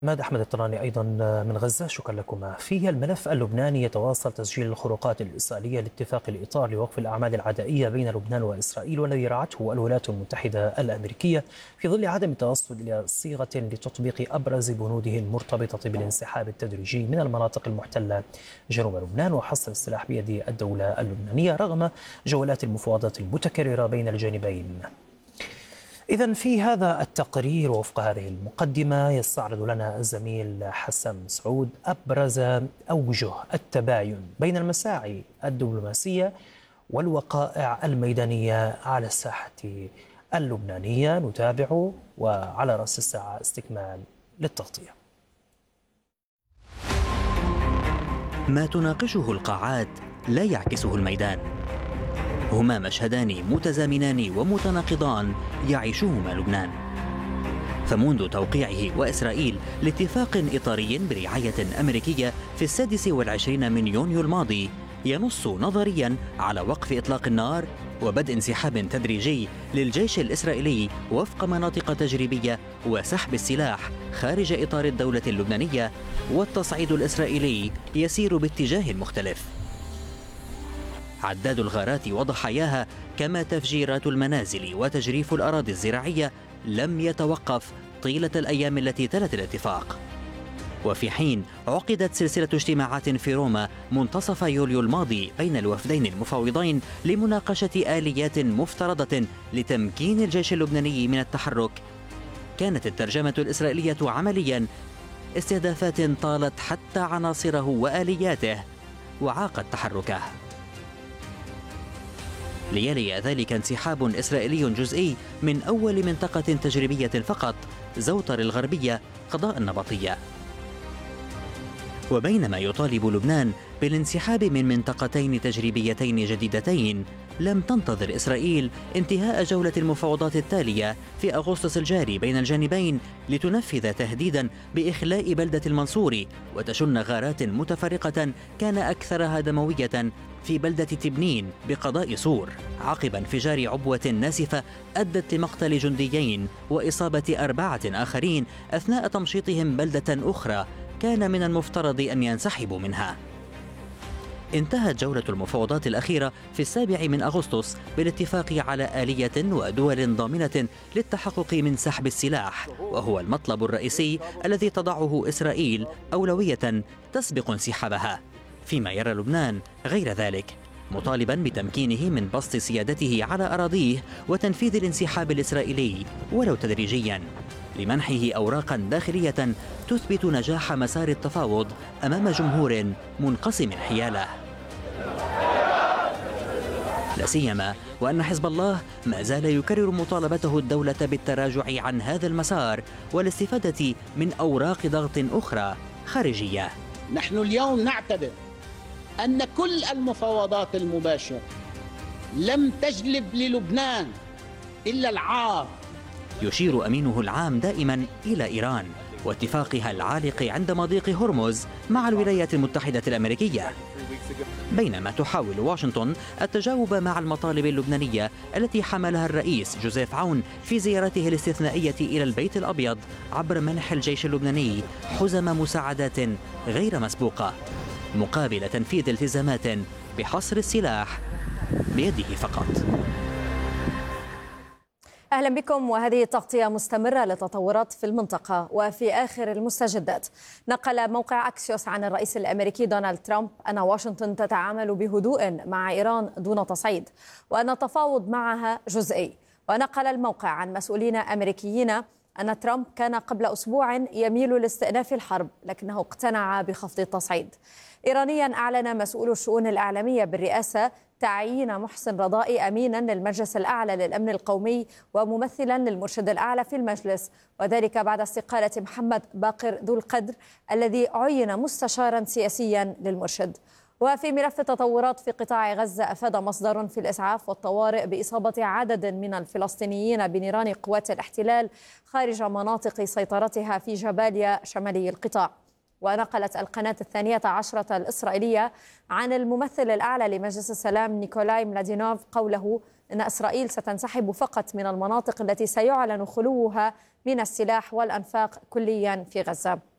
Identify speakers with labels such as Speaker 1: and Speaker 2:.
Speaker 1: ماد أحمد الطراني أيضا من غزة، شكرا لكما. في الملف اللبناني يتواصل تسجيل الخروقات الإسرائيلية لاتفاق الإطار لوقف الأعمال العدائية بين لبنان وإسرائيل، والذي رعته الولايات المتحدة الأمريكية في ظل عدم التوصل إلى صيغة لتطبيق أبرز بنوده المرتبطة بالانسحاب التدريجي من المناطق المحتلة جنوب لبنان وحصر السلاح بيد الدولة اللبنانية رغم جولات المفاوضات المتكررة بين الجانبين. إذن في هذا التقرير ووفق هذه المقدمة يستعرض لنا الزميل حسن مسعود أبرز أوجه التباين بين المساعي الدبلوماسية والوقائع الميدانية على الساحة اللبنانية. نتابع وعلى رأس الساعة استكمال للتغطية.
Speaker 2: ما تناقشه القاعات لا يعكسه الميدان، هما مشهدان متزامنان ومتناقضان يعيشهما لبنان. فمنذ توقيعه وإسرائيل لاتفاق إطاري برعاية أمريكية في 26 من يونيو الماضي ينص نظريا على وقف إطلاق النار وبدء انسحاب تدريجي للجيش الإسرائيلي وفق مناطق تجريبية وسحب السلاح خارج إطار الدولة اللبنانية، والتصعيد الإسرائيلي يسير باتجاه مختلف. عداد الغارات وضحاياها كما تفجيرات المنازل وتجريف الأراضي الزراعية لم يتوقف طيلة الأيام التي تلت الاتفاق. وفي حين عقدت سلسلة اجتماعات في روما منتصف يوليو الماضي بين الوفدين المفاوضين لمناقشة آليات مفترضة لتمكين الجيش اللبناني من التحرك، كانت الترجمة الإسرائيلية عمليا استهدافات طالت حتى عناصره وآلياته وعاقت تحركه. ليلي ذلك انسحاب إسرائيلي جزئي من أول منطقة تجريبية فقط، زوطر الغربية قضاء النبطية. وبينما يطالب لبنان بالانسحاب من منطقتين تجريبيتين جديدتين، لم تنتظر إسرائيل انتهاء جولة المفاوضات التالية في أغسطس الجاري بين الجانبين لتنفذ تهديدا بإخلاء بلدة المنصوري وتشن غارات متفرقة كان أكثرها دموية في بلدة تبنين بقضاء صور، عقب انفجار عبوة ناسفة أدت لمقتل جنديين وإصابة 4 آخرين أثناء تمشيطهم بلدة أخرى كان من المفترض أن ينسحبوا منها. انتهت جولة المفاوضات الأخيرة في 7 من أغسطس بالاتفاق على آلية ودول ضامنة للتحقق من سحب السلاح، وهو المطلب الرئيسي الذي تضعه إسرائيل أولوية تسبق انسحابها، فيما يرى لبنان غير ذلك، مطالبا بتمكينه من بسط سيادته على أراضيه وتنفيذ الانسحاب الإسرائيلي ولو تدريجيا لمنحه أوراقا داخلية تثبت نجاح مسار التفاوض أمام جمهور منقسم حياله. لا سيما وأن حزب الله ما زال يكرر مطالبته الدولة بالتراجع عن هذا المسار والاستفادة من أوراق ضغط أخرى خارجية.
Speaker 3: نحن اليوم نعتبر أن كل المفاوضات المباشرة لم تجلب للبنان إلا العار.
Speaker 2: يشير أمينه العام دائما إلى إيران واتفاقها العالق عند مضيق هرمز مع الولايات المتحدة الأمريكية، بينما تحاول واشنطن التجاوب مع المطالب اللبنانية التي حملها الرئيس جوزيف عون في زيارته الاستثنائية إلى البيت الأبيض عبر منح الجيش اللبناني حزم مساعدات غير مسبوقة مقابل تنفيذ التزامات بحصر السلاح بيده فقط.
Speaker 4: أهلا بكم، وهذه تغطية مستمرة لتطورات في المنطقة وفي آخر المستجدات. نقل موقع أكسيوس عن الرئيس الأمريكي دونالد ترامب أن واشنطن تتعامل بهدوء مع إيران دون تصعيد وأن التفاوض معها جزئي. ونقل الموقع عن مسؤولين أمريكيين أن ترامب كان قبل أسبوع يميل لاستئناف الحرب لكنه اقتنع بخفض التصعيد. إيرانيا أعلن مسؤول الشؤون الإعلامية بالرئاسة تعيين محسن رضائي أمينا للمجلس الأعلى للأمن القومي وممثلا للمرشد الأعلى في المجلس، وذلك بعد استقالة محمد باقر ذو القدر الذي عين مستشارا سياسيا للمرشد. وفي ملف التطورات في قطاع غزة، أفاد مصدر في الإسعاف والطوارئ بإصابة عدد من الفلسطينيين بنيران قوات الاحتلال خارج مناطق سيطرتها في جباليا شمالي القطاع. ونقلت القناة 12 الإسرائيلية عن الممثل الأعلى لمجلس السلام نيكولاي ملادينوف قوله إن إسرائيل ستنسحب فقط من المناطق التي سيعلن خلوها من السلاح والأنفاق كليا في غزة.